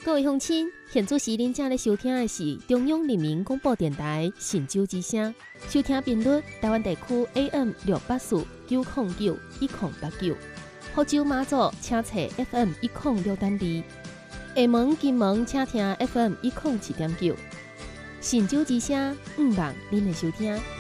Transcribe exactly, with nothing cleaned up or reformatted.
各位乡亲，现在时恁正咧收听的是中央人民广播电台神州之声，收听频率台湾地区 A M 六八四九零九一零八九，福州马祖请查 F M 一零六点二，厦门、金门请听 F M 一零七点九，神州之声，毋忘恁的收听。